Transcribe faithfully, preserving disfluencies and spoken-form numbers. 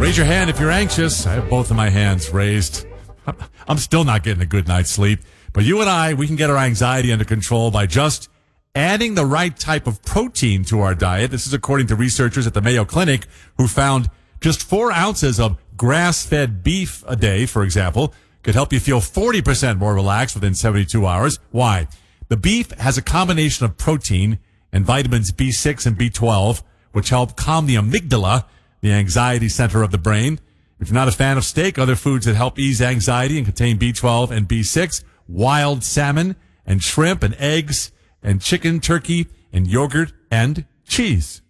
Raise your hand if you're anxious. I have both of my hands raised. I'm still not getting a good night's sleep. But you and I, we can get our anxiety under control by just adding the right type of protein to our diet. This is according to researchers at the Mayo Clinic who found just four ounces of grass-fed beef a day, for example, could help you feel forty percent more relaxed within seventy-two hours. Why? The beef has a combination of protein and vitamins B six and B twelve, which help calm the amygdala, the anxiety center of the brain. If you're not a fan of steak, other foods that help ease anxiety and contain B twelve and B six, wild salmon and shrimp and eggs and chicken, turkey and yogurt and cheese.